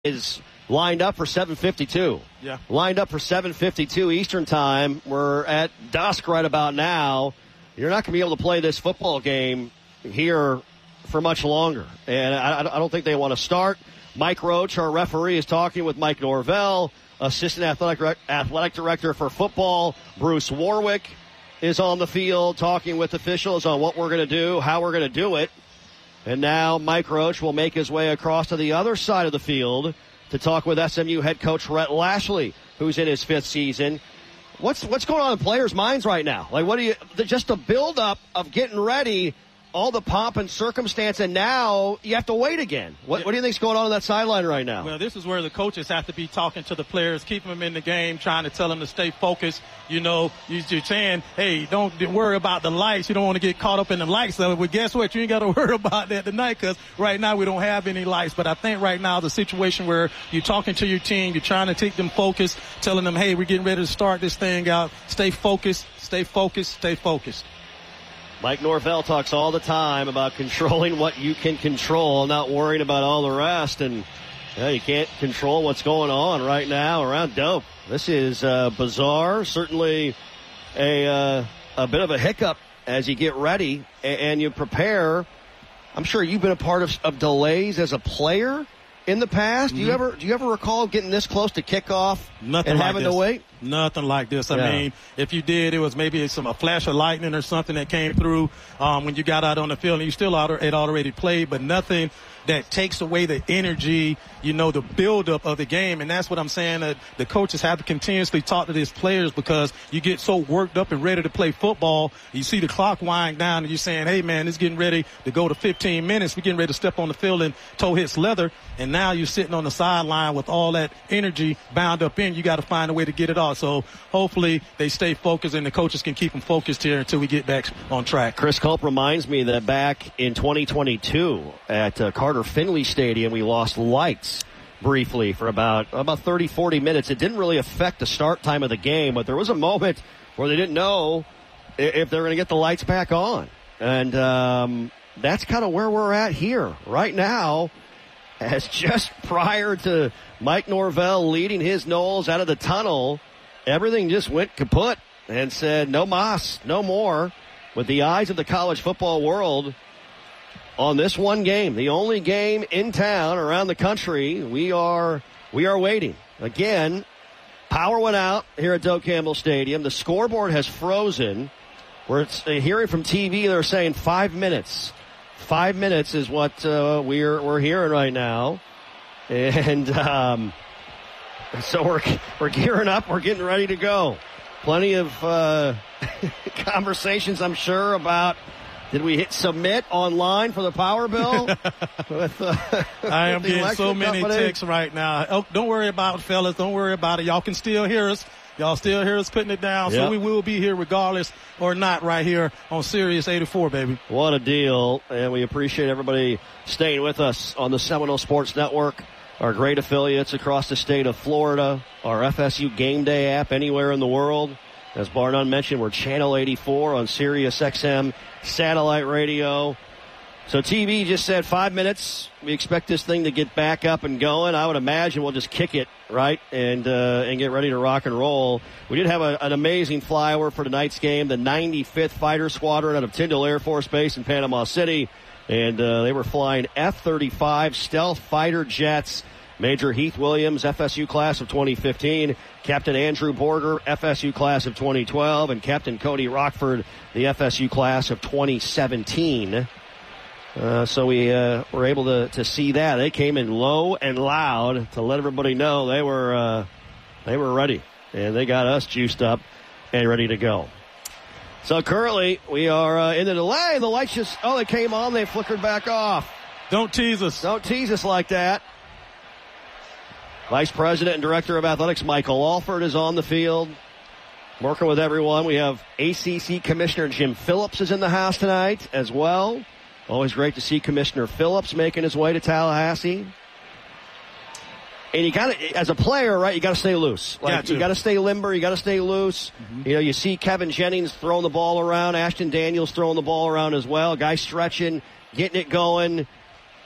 is lined up for 7:52. Yeah. Lined up for 7:52 Eastern time. We're at dusk right about now. You're not going to be able to play this football game here for much longer. And I don't think they want to start. Mike Roach, our referee, is talking with Mike Norvell, assistant athletic director for football. Bruce Warwick is on the field talking with officials on what we're going to do, how we're going to do it. And now Mike Roach will make his way across to the other side of the field to talk with SMU head coach Rhett Lashley, who's in his fifth season. What's going on in players' minds right now? Like, just the build-up of getting ready, all the pomp and circumstance, and now you have to wait again. What do you think's going on that sideline right now? Well, this is where the coaches have to be talking to the players, keeping them in the game, trying to tell them to stay focused. You know, you're saying, hey, don't worry about the lights. You don't want to get caught up in the lights. So, well, guess what? You ain't got to worry about that tonight because right now we don't have any lights. But I think right now the situation where you're talking to your team, you're trying to take them focused, telling them, hey, we're getting ready to start this thing out. Stay focused, stay focused, stay focused. Mike Norvell talks all the time about controlling what you can control, not worrying about all the rest. And you can't control what's going on right now around Doak. This is bizarre, certainly a bit of a hiccup as you get ready and you prepare. I'm sure you've been a part of delays as a player in the past. Mm-hmm. Do you ever recall getting this close to kickoff Nothing and like having this. to wait? Nothing like this. I mean, if you did, it was maybe a flash of lightning or something that came through when you got out on the field and you still had already played, but nothing that takes away the energy, the buildup of the game. And that's what I'm saying, that the coaches have to continuously talk to these players because you get so worked up and ready to play football. You see the clock wind down and you're saying, hey, man, it's getting ready to go to 15 minutes. We're getting ready to step on the field and toe hits leather. And now you're sitting on the sideline with all that energy bound up in. You got to find a way to get it off. So hopefully they stay focused and the coaches can keep them focused here until we get back on track. Chris Culp reminds me that back in 2022 at Carter Finley Stadium, we lost lights briefly for about 30, 40 minutes. It didn't really affect the start time of the game, but there was a moment where they didn't know if they were going to get the lights back on. And that's kind of where we're at here right now, as just prior to Mike Norvell leading his Noles out of the tunnel, everything just went kaput and said, no mas, no more, with the eyes of the college football world on this one game, the only game in town around the country. We are waiting. Again, power went out here at Doak Campbell Stadium. The scoreboard has frozen. We're hearing from TV, they're saying 5 minutes. 5 minutes is what we're hearing right now. And so we're gearing up. We're getting ready to go. Plenty of conversations, I'm sure, about did we hit submit online for the power bill? I am getting so many texts right now. Oh, don't worry about it, fellas. Don't worry about it. Y'all can still hear us. Y'all still hear us putting it down. Yep. So we will be here regardless or not right here on Sirius 84, baby. What a deal. And we appreciate everybody staying with us on the Seminole Sports Network, our great affiliates across the state of Florida, our FSU Game Day app anywhere in the world. As Barnum mentioned, we're Channel 84 on Sirius XM satellite radio. So TV just said 5 minutes. We expect this thing to get back up and going. I would imagine we'll just kick it, right, and get ready to rock and roll. We did have an amazing flyover for tonight's game, the 95th Fighter Squadron out of Tyndall Air Force Base in Panama City. And they were flying F-35 stealth fighter jets. Major Heath Williams, FSU class of 2015. Captain Andrew Borger, FSU class of 2012. And Captain Cody Rockford, the FSU class of 2017. So we were able to see that. They came in low and loud to let everybody know they were ready. And they got us juiced up and ready to go. So currently we are in the delay. The lights they came on. They flickered back off. Don't tease us. Don't tease us like that. Vice President and Director of Athletics Michael Alford is on the field, working with everyone. We have ACC Commissioner Jim Phillips is in the house tonight as well. Always great to see Commissioner Phillips making his way to Tallahassee. And you got to, as a player, right, you got to stay loose. You got to stay limber. You got to stay loose. Mm-hmm. You see Kevin Jennings throwing the ball around. Ashton Daniels throwing the ball around as well. Guys stretching, getting it going.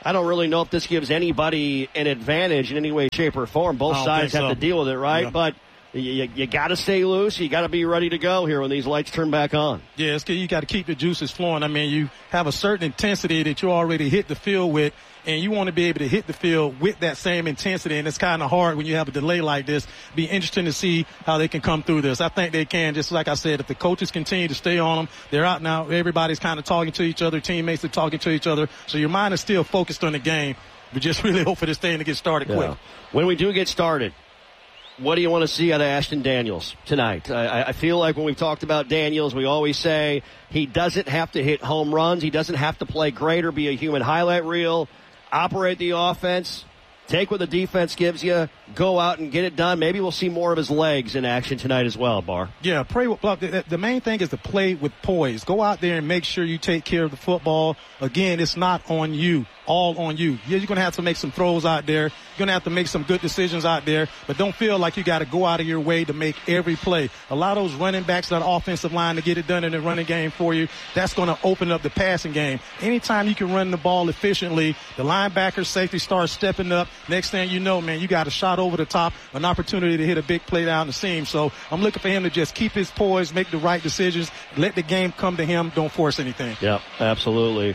I don't really know if this gives anybody an advantage in any way, shape, or form. Both sides have to deal with it, right? Yeah. But you got to stay loose. You got to be ready to go here when these lights turn back on. Yeah, you got to keep the juices flowing. I mean, you have a certain intensity that you already hit the field with, and you want to be able to hit the field with that same intensity, and it's kind of hard when you have a delay like this. Be interesting to see how they can come through this. I think they can, just like I said, if the coaches continue to stay on them. They're out now. Everybody's kind of talking to each other. Teammates are talking to each other. So your mind is still focused on the game. But just really hope for this thing to get started quick. When we do get started, what do you want to see out of Ashton Daniels tonight? I feel like when we've talked about Daniels, we always say he doesn't have to hit home runs. He doesn't have to play great or be a human highlight reel. Operate the offense, take what the defense gives you, go out and get it done. Maybe we'll see more of his legs in action tonight as well, Bar. Yeah, the main thing is to play with poise. Go out there and make sure you take care of the football. Again, it's not on you. All on you. Yeah, you're going to have to make some throws out there. You're going to have to make some good decisions out there, but don't feel like you got to go out of your way to make every play. A lot of those running backs, that offensive line to get it done in the running game for you, that's going to open up the passing game. Anytime you can run the ball efficiently, the linebacker, safety starts stepping up. Next thing you know, man, you got a shot over the top, an opportunity to hit a big play down the seam. So I'm looking for him to just keep his poise, make the right decisions, let the game come to him, don't force anything. Yep, absolutely.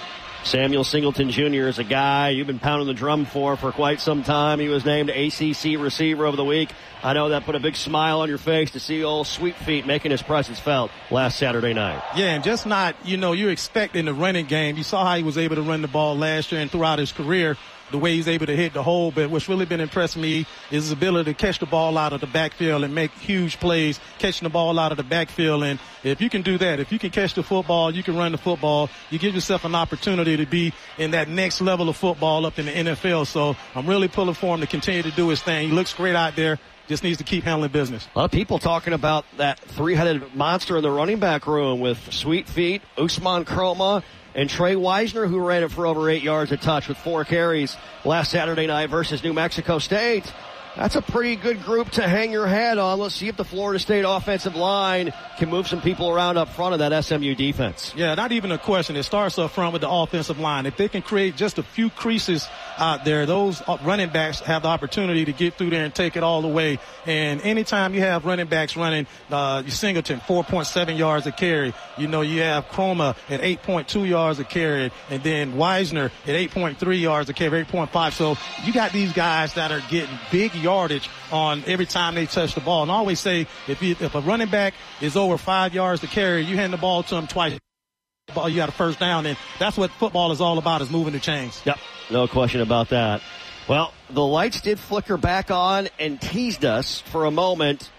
Samuel Singleton Jr. is a guy you've been pounding the drum for quite some time. He was named ACC Receiver of the Week. I know that put a big smile on your face to see old Sweet Feet making his presence felt last Saturday night. Yeah, and just not, you're expecting the running game. You saw how he was able to run the ball last year and throughout his career, the way he's able to hit the hole. But what's really been impressing me is his ability to catch the ball out of the backfield and make huge plays, catching the ball out of the backfield. And if you can do that, if you can catch the football, you can run the football, you give yourself an opportunity to be in that next level of football up in the NFL. So I'm really pulling for him to continue to do his thing. He looks great out there. Just needs to keep handling business. A lot of people talking about that three-headed monster in the running back room with Sweet Feet, Usman Kroma, and Trey Wisner, who ran it for over 8 yards a touch with 4 carries last Saturday night versus New Mexico State. That's a pretty good group to hang your hat on. Let's see if the Florida State offensive line can move some people around up front of that SMU defense. Yeah, not even a question. It starts up front with the offensive line. If they can create just a few creases out there, those running backs have the opportunity to get through there and take it all the way. And anytime you have running backs running, Singleton, 4.7 yards a carry. You have Kroma at 8.2 yards a carry, and then Wisner at 8.3 yards a carry, 8.5. So you got these guys that are getting big yardage on every time they touch the ball. And I always say, if a running back is over 5 yards to carry, you hand the ball to him twice, you got a first down, and that's what football is all about, is moving the chains. Yep, no question about that. Well, the lights did flicker back on and teased us for a moment.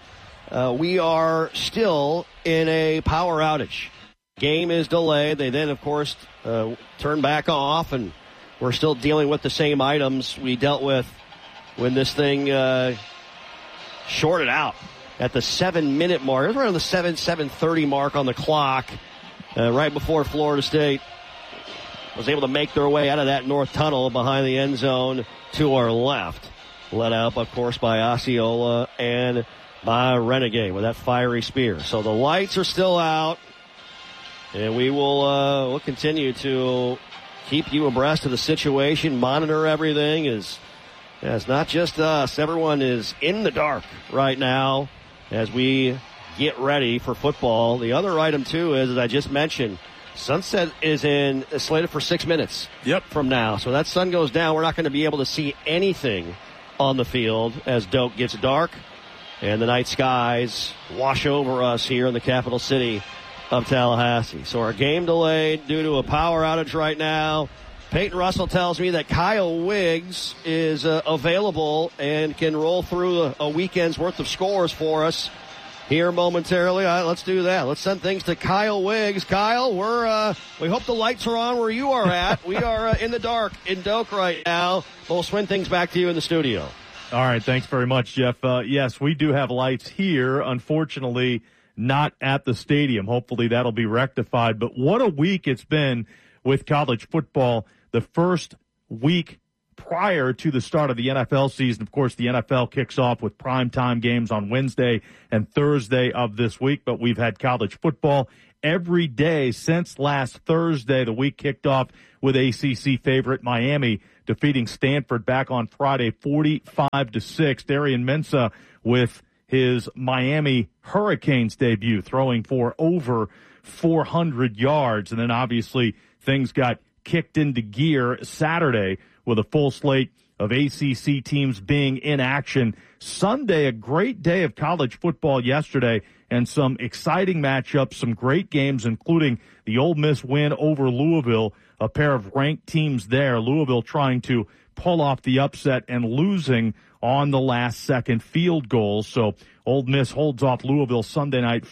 We are still in a power outage. Game is delayed. They then, of course, turn back off, and we're still dealing with the same items we dealt with when this thing shorted out at the 7-minute mark. It was around the 7:30 mark on the clock, right before Florida State was able to make their way out of that north tunnel behind the end zone to our left. Led out, of course, by Osceola and by Renegade with that fiery spear. So the lights are still out, and we will we'll continue to keep you abreast of the situation, monitor everything. It's not just us. Everyone is in the dark right now as we get ready for football. The other item, too, is, as I just mentioned, sunset is slated for 6 minutes from now. So that sun goes down. We're not going to be able to see anything on the field as Doak gets dark and the night skies wash over us here in the capital city of Tallahassee. So our game delayed due to a power outage right now. Peyton Russell tells me that Kyle Wiggs is available and can roll through a weekend's worth of scores for us here momentarily. All right, let's do that. Let's send things to Kyle Wiggs. Kyle, we hope the lights are on where you are at. We are in the dark in Doak right now. We'll swing things back to you in the studio. All right, thanks very much, Jeff. Yes, we do have lights here. Unfortunately, not at the stadium. Hopefully that'll be rectified. But what a week it's been with college football. The first week prior to the start of the NFL season. Of course, the NFL kicks off with primetime games on Wednesday and Thursday of this week, but we've had college football every day since last Thursday. The week kicked off with ACC favorite Miami defeating Stanford back on Friday 45-6. Darian Mensah with his Miami Hurricanes debut, throwing for over 400 yards. And then obviously things got kicked into gear Saturday with a full slate of ACC teams being in action. Sunday, a great day of college football yesterday, and some exciting matchups, some great games, including the Ole Miss win over Louisville, a pair of ranked teams there. Louisville trying to pull off the upset and losing on the last-second field goal. So Ole Miss holds off Louisville Sunday night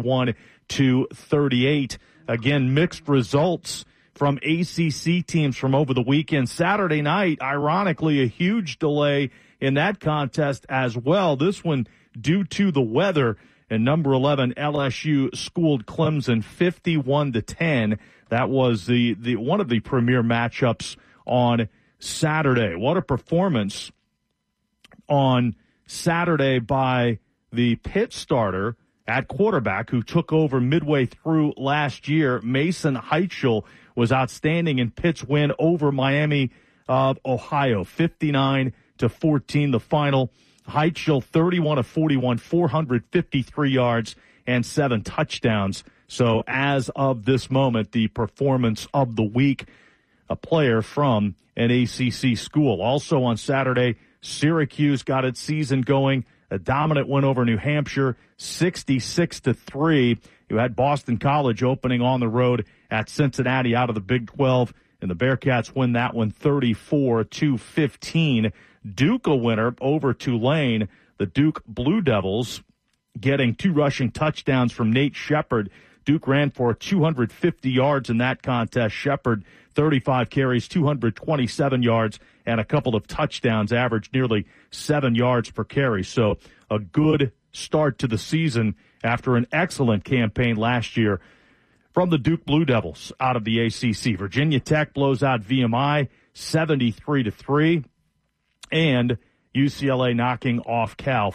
41-38. Again, mixed results from ACC teams from over the weekend. Saturday night, ironically, a huge delay in that contest as well. This one due to the weather. And number 11, LSU schooled Clemson 51-10. That was the one of the premier matchups on Saturday. What a performance on Saturday by the Pitt starter at quarterback who took over midway through last year. Mason Heitschel was outstanding in Pitt's win over Miami of Ohio, 59-14 the final. Heitschel 31 of 41, 453 yards and 7 touchdowns. So as of this moment, the performance of the week, a player from an ACC school. Also on Saturday, Syracuse got its season going. A dominant win over New Hampshire, 66-3. You had Boston College opening on the road at Cincinnati out of the Big 12, and the Bearcats win that one 34-15. Duke a winner over Tulane. The Duke Blue Devils getting 2 rushing touchdowns from Nate Shepard. Duke ran for 250 yards in that contest. Shepard, 35 carries, 227 yards, and a couple of touchdowns, averaged nearly 7 yards per carry. So a good start to the season after an excellent campaign last year from the Duke Blue Devils out of the ACC. Virginia Tech blows out VMI 73-3, and UCLA knocking off Cal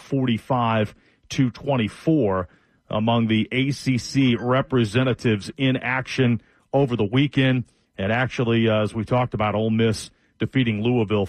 45-24 among the ACC representatives in action over the weekend. And actually, as we talked about, Ole Miss defeating Louisville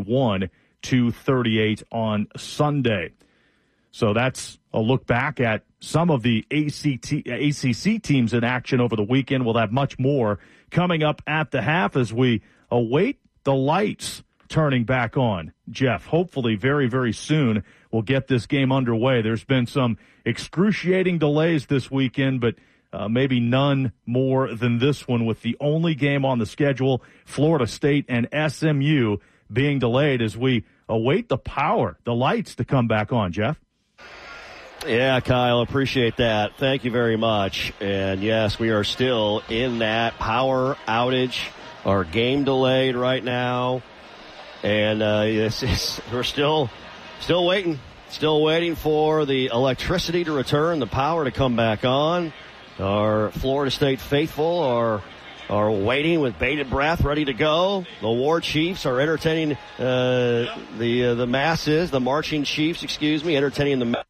41-38 on Sunday. So that's a look back at some of the ACC teams in action over the weekend. We'll have much more coming up at the half as we await the lights turning back on. Jeff, hopefully very, very soon we'll get this game underway. There's been some excruciating delays this weekend, but maybe none more than this one, with the only game on the schedule, Florida State and SMU, being delayed as we await the lights to come back on. Jeff? Yeah, Kyle, appreciate that. Thank you very much. And yes, we are still in that power outage, our game delayed right now. And we're still waiting for the electricity to return, the power to come back on. Our Florida State faithful are waiting with bated breath, ready to go. The War Chiefs are entertaining the masses, the marching chiefs, entertaining the